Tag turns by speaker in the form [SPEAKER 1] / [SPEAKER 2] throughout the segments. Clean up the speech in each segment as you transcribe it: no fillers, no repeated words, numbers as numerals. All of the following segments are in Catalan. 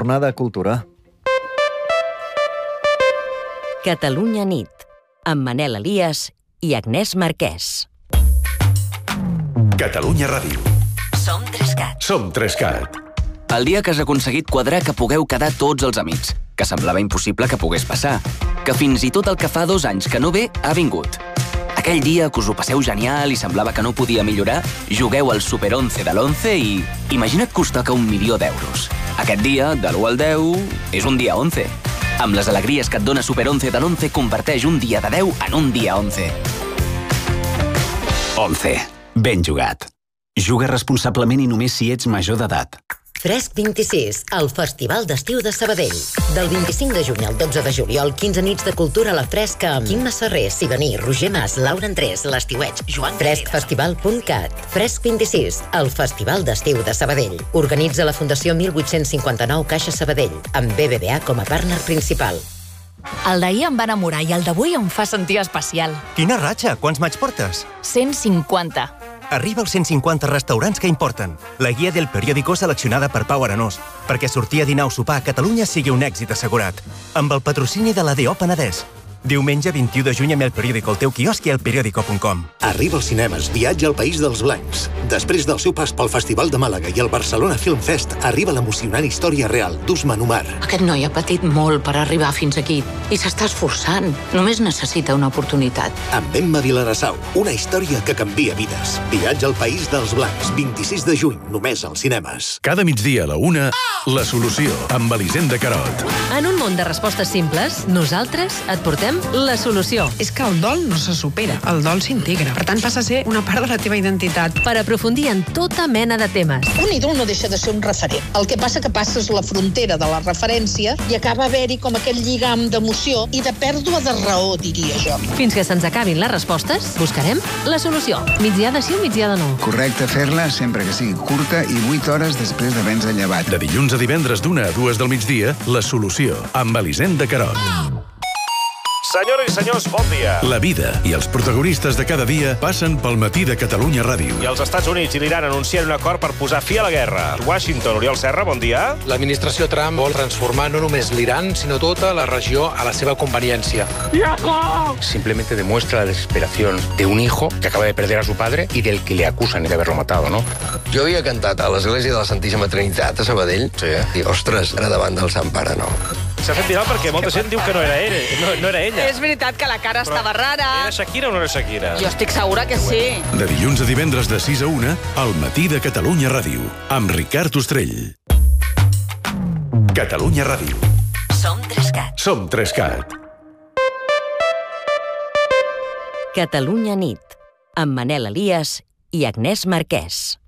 [SPEAKER 1] jornada Cultura.
[SPEAKER 2] Catalunya nit, amb Manel Elias i Agnès Marquès.
[SPEAKER 3] Catalunya Ràdio.
[SPEAKER 2] Som 3CAT.
[SPEAKER 3] Som 3CAT.
[SPEAKER 4] El dia que has aconseguit quadrar que pugueu quedar tots els amics, que semblava impossible que pogués passar, que fins i tot el que fa 2 anys que no ve ha vingut. Aquell dia que us ho passeu genial i semblava que no podia millorar, jugueu al Super 11 de l'11 i imagina't que us toca 1 milió d'euros. Aquest dia, de l'1 al 10, és un dia 11. Amb les alegries que et dona Super 11 de l'11, converteix un dia de 10 en un dia 11.
[SPEAKER 5] 11. Ben jugat. Juga responsablement i només si ets major d'edat.
[SPEAKER 6] Fresc 26, el Festival d'Estiu de Sabadell. Del 25 de juny al 12 de juliol, 15 nits de cultura a la Fresca amb Quim Masserrer, Sibaní, Roger Mas, Laura Andrés, l'Estiueig, Joan Freskfestival.cat. Fresc 26, el Festival d'Estiu de Sabadell. Organitza la Fundació 1859 Caixa Sabadell, amb BBVA com a partner principal.
[SPEAKER 7] El d'ahir em va enamorar i el d'avui em fa sentir especial.
[SPEAKER 8] Quina ratxa! Quants maig portes?
[SPEAKER 7] 150.
[SPEAKER 8] Arriba als 150 restaurants que importen. La guia del periòdico seleccionada per Pau Aranós, perquè sortir a dinar o sopar a Catalunya sigui un èxit assegurat. Amb el patrocini de l'ADO Penedès. Diumenge 21 de juny amb el periòdico al teu quiosc i al periódico.com.
[SPEAKER 9] Arriba als cinemes Viatge al País dels Blancs. Després del seu pas pel Festival de Màlaga i el Barcelona Film Fest, arriba l'emocionant història real d'Usman Umar.
[SPEAKER 10] Aquest noi ha patit molt per arribar fins aquí i s'està esforçant. Només necessita una oportunitat.
[SPEAKER 9] Amb Emma Vilarassau, una història que canvia vides. Viatge al País dels Blancs, 26 de juny, només als cinemes.
[SPEAKER 3] Cada migdia a la 1, La Solució, amb Elisenda Carot.
[SPEAKER 11] En un món de respostes simples, nosaltres et portem la solució.
[SPEAKER 12] És que el dol no se supera, el dol s'integra. Per tant, passa a ser una part de la teva identitat.
[SPEAKER 11] Per aprofundir en tota mena de temes.
[SPEAKER 13] Un ídol no deixa de ser un referent. El que passa que passes la frontera de la referència i acaba haver-hi com aquell lligam d'emoció i de pèrdua de raó, diria jo.
[SPEAKER 11] Fins que se'ns acabin les respostes, buscarem la solució. Migdia de sí o migdia de no.
[SPEAKER 14] Correcte fer-la sempre que sigui curta i 8 hores després d'haver-nos llevat.
[SPEAKER 3] De dilluns a divendres d'1 a 2 del migdia, La Solució, amb Elisenda Carot.
[SPEAKER 15] Senyores i senyors, bon dia.
[SPEAKER 3] La vida i els protagonistes de cada dia passen pel matí de Catalunya Ràdio.
[SPEAKER 15] I els Estats Units i l'Iran anuncien un acord per posar fi a la guerra. Washington, Oriol Serra, bon dia.
[SPEAKER 16] L'administració Trump vol transformar no només l'Iran, sinó tota la regió a la seva conveniència. Simplemente demuestra la desesperación de un hijo que acaba de perder a su padre y del que le acusan de haberlo matado, ¿no?
[SPEAKER 17] Jo havia cantat a l'església de la Santíssima Trinitat a Sabadell.
[SPEAKER 16] Sí.
[SPEAKER 17] I, ostres, ara davant del Sant Pare, no.
[SPEAKER 15] S'ha fet viral perquè molta gent diu que no era ell, no era ella.
[SPEAKER 12] És veritat que la cara estava rara.
[SPEAKER 15] Era Shakira o no era Shakira?
[SPEAKER 12] Jo estic segura que sí.
[SPEAKER 3] De dilluns a divendres de 6 a 1, al matí de Catalunya Ràdio, amb Ricard Ostrell. Catalunya Ràdio.
[SPEAKER 2] Som 3CAT.
[SPEAKER 3] Som 3CAT.
[SPEAKER 2] Catalunya nit, amb Manel Elias i Agnès Marquès.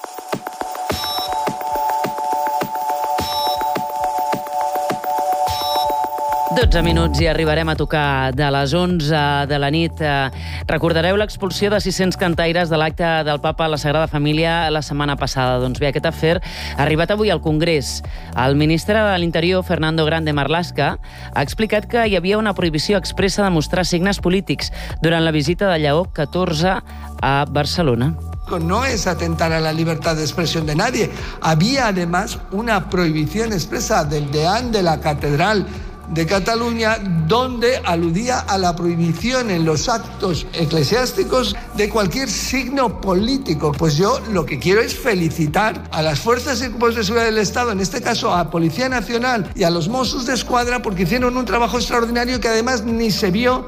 [SPEAKER 18] Dotze minuts i arribarem a tocar de les 11 de la nit. Recordareu l'expulsió de 600 cantaires de l'acte del Papa a la Sagrada Família la setmana passada. Doncs bé, aquest afer ha arribat avui al Congrés. El ministre de l'Interior, Fernando Grande Marlaska, ha explicat que hi havia una prohibició expressa de mostrar signes polítics durant la visita de Lleó XIV a Barcelona.
[SPEAKER 19] No es atentar a la libertad de expresión de nadie. Había además una prohibición expresa del deán de la Catedral de Cataluña, donde aludía a la prohibición en los actos eclesiásticos de cualquier signo político. Pues yo lo que quiero es felicitar a las fuerzas y cuerpos de seguridad del Estado, en este caso a Policía Nacional y a los Mossos d'Esquadra, porque hicieron un trabajo extraordinario que además ni se vio.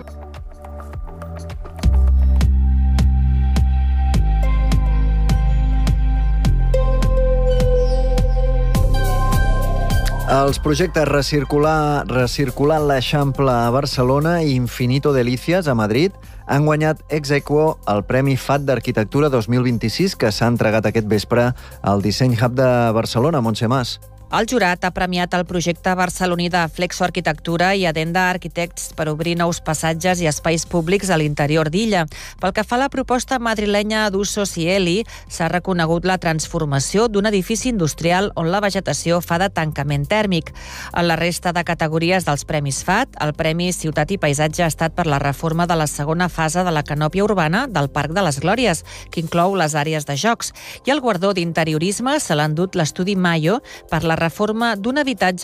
[SPEAKER 1] Els projectes Recircular l'Eixample a Barcelona i Infinito Delicias a Madrid han guanyat ex aequo el Premi FAT d'Arquitectura 2026 que s'ha entregat aquest vespre al Disseny Hub de Barcelona, Montse Mas.
[SPEAKER 20] El jurat ha premiat el projecte barceloní de Flexo Arquitectura i Adenda Architects per obrir nous passatges i espais públics a l'interior d'Illa. Pel que fa a la proposta madrilenya d'Usos i Eli, s'ha reconegut la transformació d'un edifici industrial on la vegetació fa de tancament tèrmic. En la resta de categories dels Premis FAT, el Premi Ciutat i Paisatge ha estat per la reforma de la segona fase de la canòpia urbana del Parc de les Glòries, que inclou les àrees de jocs, i el guardó d'interiorisme se l'ha endut l'estudi Mayo per la reforma d'un habitatge